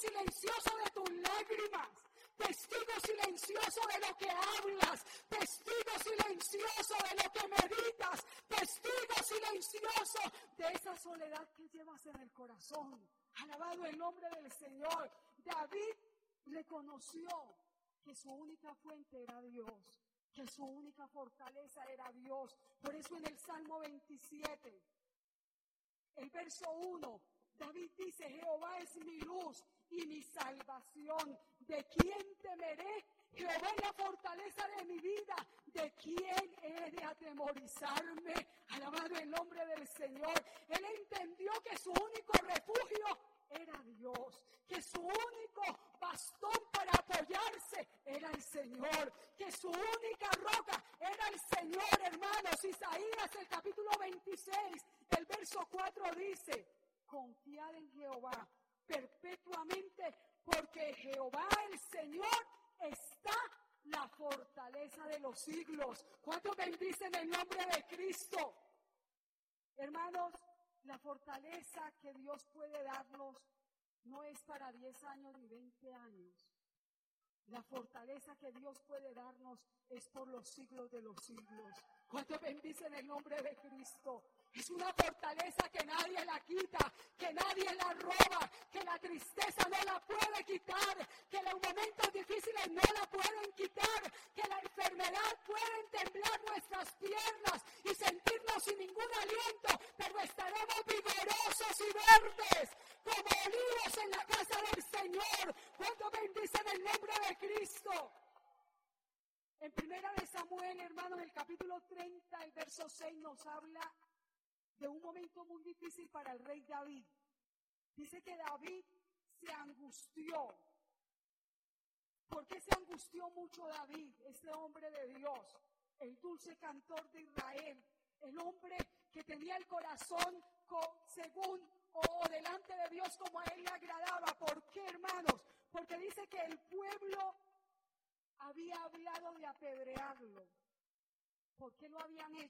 silencioso de tus lágrimas, testigo silencioso de lo que hablas, testigo silencioso de lo que meditas, testigo silencioso de esa soledad que llevas en el corazón. Alabado el nombre del Señor. David reconoció que su única fuente era Dios, que su única fortaleza era Dios. Por eso en el Salmo 27, el verso 1, David dice: Jehová es mi luz y mi salvación. ¿De quién temeré? Jehová es la fortaleza de mi vida. ¿De quién he de atemorizarme? Alabado el nombre del Señor. Él entendió que su único refugio era Dios, que su único bastón para apoyarse era el Señor, que su única roca era el Señor, hermanos. Isaías, el capítulo 26, el verso 4 dice: confiad en Jehová perpetuamente, porque Jehová el Señor está la fortaleza de los siglos. ¿Cuántos bendicen el nombre de Cristo? Hermanos, la fortaleza que Dios puede darnos no es para 10 años ni 20 años. La fortaleza que Dios puede darnos es por los siglos de los siglos. ¿Cuántos bendicen el nombre de Cristo? Es una fortaleza que nadie la quita, que nadie la roba, que la tristeza no la puede quitar, que los momentos difíciles no la pueden quitar, que la enfermedad pueden temblar nuestras piernas y sentirnos sin ningún aliento, pero estaremos vigorosos y verdes como olivos en la casa del Señor. ¿Cuánto bendicen el nombre de Cristo? En Primera de Samuel, hermanos, el capítulo 30, el verso 6 nos habla de un momento muy difícil para el rey David. Dice que David se angustió. ¿Por qué se angustió mucho David, este hombre de Dios, el dulce cantor de Israel, el hombre que tenía el corazón según o delante de Dios como a él le agradaba? ¿Por qué, hermanos? Porque dice que el pueblo había hablado de apedrearlo. ¿Por qué lo habían hecho?